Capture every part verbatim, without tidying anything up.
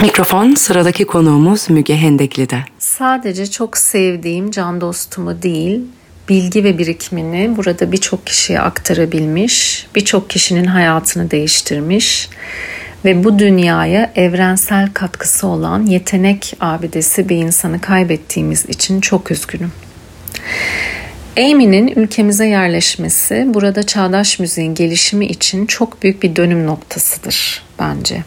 Mikrofon sıradaki konuğumuz Müge Hendekli'de. Sadece çok sevdiğim can dostumu değil, bilgi ve birikimini burada birçok kişiye aktarabilmiş, birçok kişinin hayatını değiştirmiş ve bu dünyaya evrensel katkısı olan yetenek abidesi bir insanı kaybettiğimiz için çok üzgünüm. Amy'nin ülkemize yerleşmesi burada çağdaş müziğin gelişimi için çok büyük bir dönüm noktasıdır bence.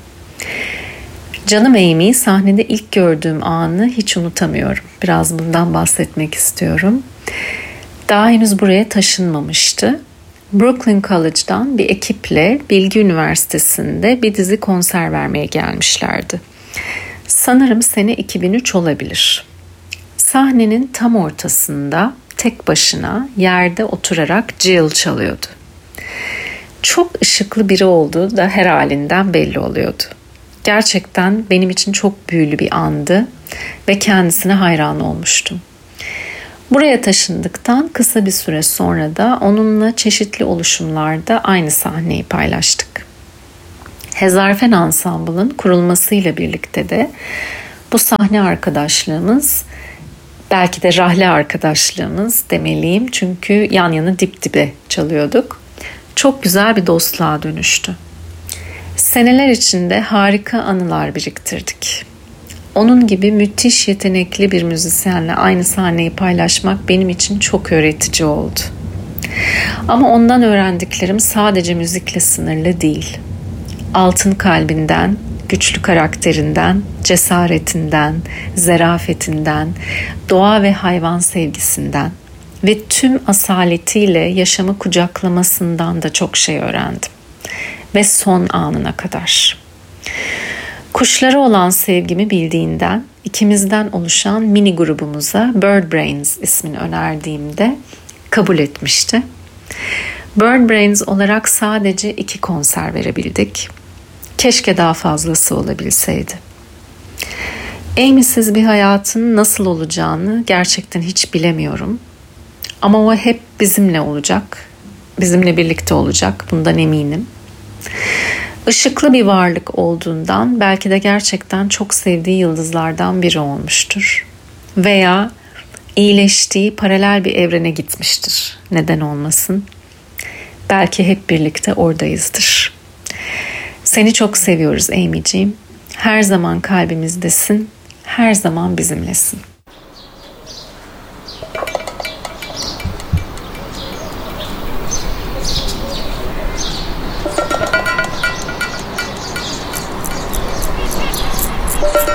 Canım Amy, sahnede ilk gördüğüm anı hiç unutamıyorum. Biraz bundan bahsetmek istiyorum. Daha henüz buraya taşınmamıştı. Brooklyn College'dan bir ekiple Bilgi Üniversitesi'nde bir dizi konser vermeye gelmişlerdi. Sanırım sene iki bin üç olabilir. Sahnenin tam ortasında tek başına yerde oturarak Jill çalıyordu. Çok ışıklı biri olduğu da her halinden belli oluyordu. Gerçekten benim için çok büyülü bir andı ve kendisine hayran olmuştum. Buraya taşındıktan kısa bir süre sonra da onunla çeşitli oluşumlarda aynı sahneyi paylaştık. Hezarfen Ensemble'ın kurulmasıyla birlikte de bu sahne arkadaşlığımız, belki de rahle arkadaşlığımız demeliyim, çünkü yan yana dip dibe çalıyorduk. Çok güzel bir dostluğa dönüştü. Seneler içinde harika anılar biriktirdik. Onun gibi müthiş yetenekli bir müzisyenle aynı sahneyi paylaşmak benim için çok öğretici oldu. Ama ondan öğrendiklerim sadece müzikle sınırlı değil. Altın kalbinden, güçlü karakterinden, cesaretinden, zerafetinden, doğa ve hayvan sevgisinden ve tüm asaletiyle yaşamı kucaklamasından da çok şey öğrendim. Ve son anına kadar. Kuşlara olan sevgimi bildiğinden ikimizden oluşan mini grubumuza Bird Brains ismini önerdiğimde kabul etmişti. Bird Brains olarak sadece iki konser verebildik. Keşke daha fazlası olabilseydi. Amy'siz bir hayatın nasıl olacağını gerçekten hiç bilemiyorum. Ama o hep bizimle olacak. Bizimle birlikte olacak. Bundan eminim. Işıklı bir varlık olduğundan belki de gerçekten çok sevdiği yıldızlardan biri olmuştur. Veya iyileştiği paralel bir evrene gitmiştir. Neden olmasın? Belki hep birlikte oradayızdır. Seni çok seviyoruz Amy'ciğim. Her zaman kalbimizdesin. Her zaman bizimlesin.